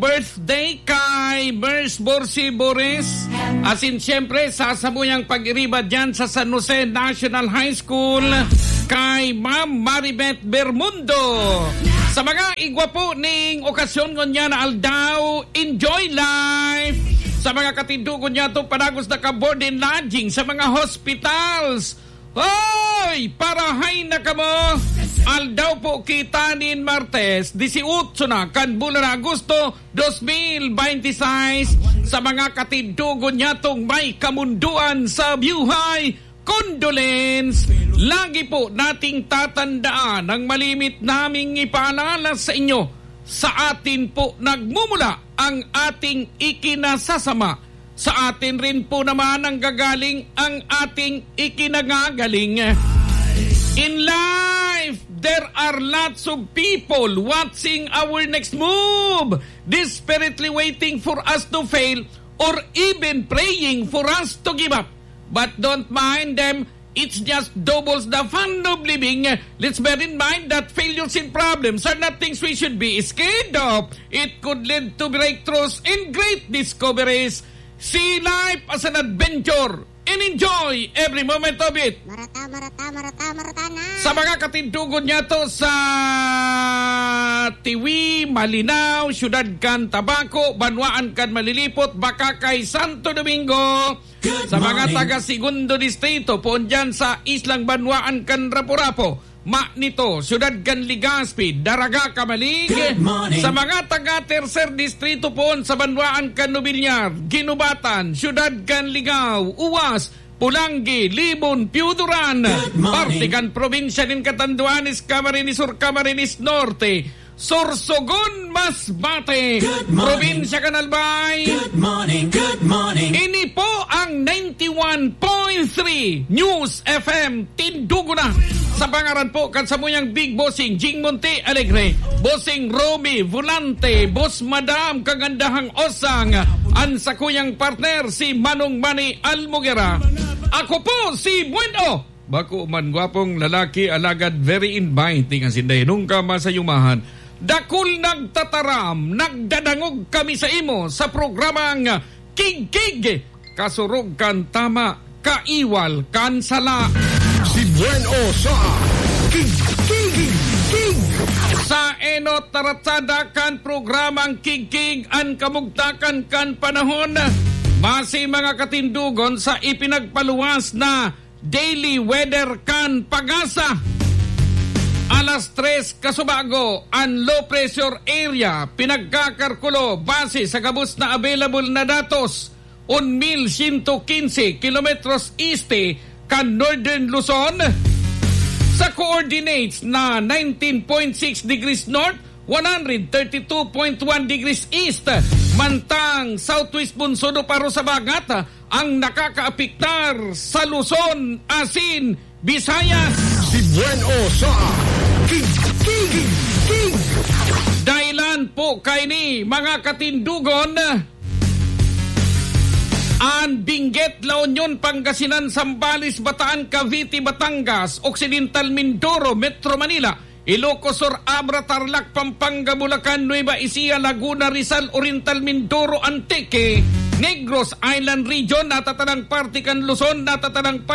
birthday kay Borsi Boris. Asin siyempre, sasabuyang pag-iriba dyan sa San Jose National High School kay Ma'am Maribeth Bermundo. Sa mga igwa po ning okasyon ngonya na aldaw, enjoy life! Sa mga katindugon niya itong panagos na ka-board and lodging sa mga hospitals. Hoy! Parahay na ka mo! Aldaw po kita nin Martes, 18 na, kan bulan Agosto 2026. Sa mga katindugon niya itong may kamunduan sa buhay, condolence! Lagi po nating tatandaan ang malimit naming ipaalala sa inyo. Sa atin po nagmumula ang ating ikinasasama. Sa atin rin po naman ang gagaling ang ating ikinagagaling. In life, there are lots of people watching our next move, desperately waiting for us to fail or even praying for us to give up. But don't mind them. It just doubles the fun of living. Let's bear in mind that failures and problems are not things we should be scared of. It could lead to breakthroughs and great discoveries. See life as an adventure and enjoy every moment of it. Marata na. Sa mga katindugon niya to sa Tiwi, Malinaw, Syudad kan Tabaco, Banwaan kan Malilipot, Bakakay, Santo Domingo. Sa mga taga Segundo Distrito, poon dyan sa Islang Banwaan kan Rapu-Rapu, Nito, Syudad kan Legazpi, Daraga, Kamalig. Sa mga taga Tercer Distrito poon sa Banwaan kan Nobiliar, Ginubatan, Syudad kan Ligao, Uwas, Pulangi, Libon, Piuduran, parte kan probinsya ng Catanduanes, Camarines Sur, Camarines Norte, Sorsogon, Masbate, probinsya kan Albay. Good morning. Ini po ang 91.3 News FM Tindugo na. Sa pangaran po kan samuyang Big Bossing Jing Monte Alegre, Bossing Romy Volante, Boss Madam Kagandahang Osang, ang sa kuyang partner si Manong Manny Almugera. Ako po si Bueno. Bako man gwapong lalaki, alagad very inviting ang sinday nung kama sa yumahan. Dakul nagtataram, nagdadangog kami sa imo sa programang Kig-Kig. Kasurog kan tama, kaiwal kan sala. Si Bueno sa Kig-Kig. Sa enot taratsada kan programang Kig-Kig ang kamugtakan kan panahon. Masi mga katindugon sa ipinagpaluwas na daily weather kan pag-asa. Alas 3 kasubago, ang low pressure area pinagkakarkulo base sa gabos na available na datos 1,115 kilometros este kan Northern Luzon. Sa coordinates na 19.6 degrees north, 132.1 degrees east, mantang southwest Bunsodo paro sa Bagat ang nakakaapiktar sa Luzon, Asin, Visayas. Si Bueno sa Kig-Kig. Dahilan po kay ni mga katindugon, ang Benguet, La Union, Pangasinan, Zambales, Bataan, Cavite, Batangas, Occidental Mindoro, Metro Manila, Ilocos Sur, Abra, Tarlac, Pampanga, Bulacan, Nueva Ecija, Laguna, Rizal, Oriental Mindoro, Antique, Negros Island Region, natatanang parte kan Luzon, natatanang